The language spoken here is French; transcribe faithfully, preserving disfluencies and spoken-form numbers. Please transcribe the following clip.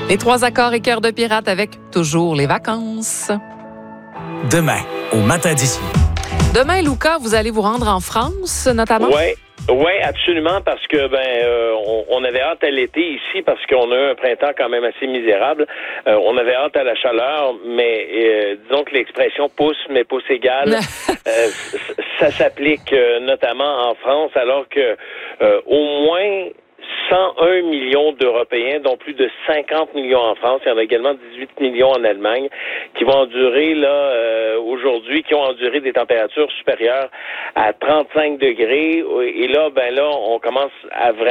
Les trois accords et cœurs de pirate avec toujours les vacances. Demain, au matin d'ici. Demain, Luca, vous allez vous rendre en France, notamment? Oui. Oui, absolument, parce que ben euh, on, on avait hâte à l'été ici parce qu'on a eu un printemps quand même assez misérable. Euh, on avait hâte à la chaleur, mais euh, disons que l'expression pouce mais pouce égal, euh, ça s'applique euh, notamment en France, alors que euh, au moins cent un millions d'Européens, dont plus de cinquante millions en France. Il y en a également dix-huit millions en Allemagne, qui vont endurer, là, euh, aujourd'hui, qui ont enduré des températures supérieures à trente-cinq degrés. Et là, ben là, on commence à vraiment